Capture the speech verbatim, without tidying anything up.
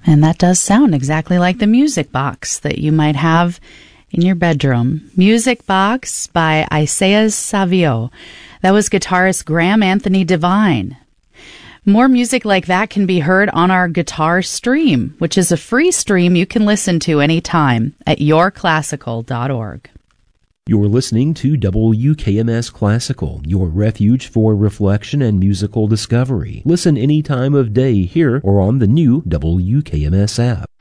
And that does sound exactly like the music box that you might have in your bedroom. Music Box by Isaias Savio. That was guitarist Graham Anthony Devine. More music like that can be heard on our Guitar Stream, which is a free stream you can listen to anytime at your classical dot org. You're listening to W K M S Classical, your refuge for reflection and musical discovery. Listen any time of day here or on the new W K M S app.